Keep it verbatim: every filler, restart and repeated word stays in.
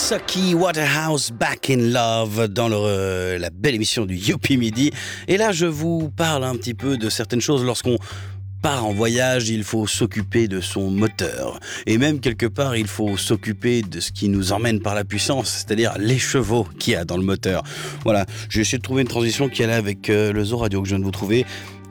Sucky Waterhouse Back in Love dans le, euh, la belle émission du Youpi Midi. Et là, je vous parle un petit peu de certaines choses. Lorsqu'on part en voyage, il faut s'occuper de son moteur. Et même quelque part, il faut s'occuper de ce qui nous emmène par la puissance, c'est-à-dire les chevaux qu'il y a dans le moteur. Voilà, j'ai essayé de trouver une transition qui allait avec euh, le Zoo Radio que je viens de vous trouver.